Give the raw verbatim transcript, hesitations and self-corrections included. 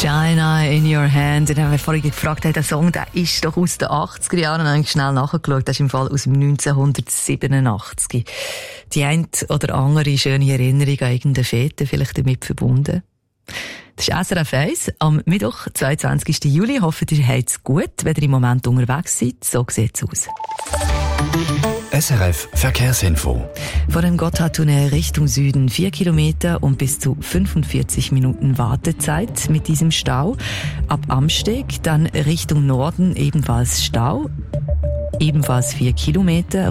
China in your hand. Und wenn ich vorhin gefragt habe, der Song, der ist doch aus den achtziger Jahren, und dann habe ich schnell nachgeschaut. Das ist im Fall aus dem neunzehnhundertsiebenundachtzig. Die eine oder andere schöne Erinnerung an irgendeine Fete vielleicht damit verbunden. Das ist S R F eins am Mittwoch, zweiundzwanzigsten Juli. Ich hoffe, ihr habt es gut, wenn ihr im Moment unterwegs seid. So sieht es aus. S R F Verkehrsinfo. Von dem Gotthardtunnel Richtung Süden vier Kilometer und bis zu fünfundvierzig Minuten Wartezeit mit diesem Stau. Ab Amsteg dann Richtung Norden ebenfalls Stau. Ebenfalls vier Kilometer.